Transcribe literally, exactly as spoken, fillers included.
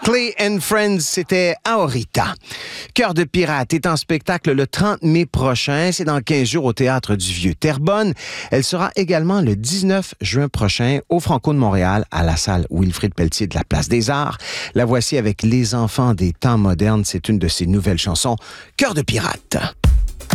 Clay and Friends, c'était Aorita. Cœur de pirate est en spectacle le trente mai prochain. C'est dans quinze jours au Théâtre du Vieux-Terrebonne. Elle sera également le dix-neuf juin prochain au Franco de Montréal à la salle Wilfrid Pelletier de la Place des Arts. La voici avec Les enfants des temps modernes. C'est une de ses nouvelles chansons, Cœur de pirate.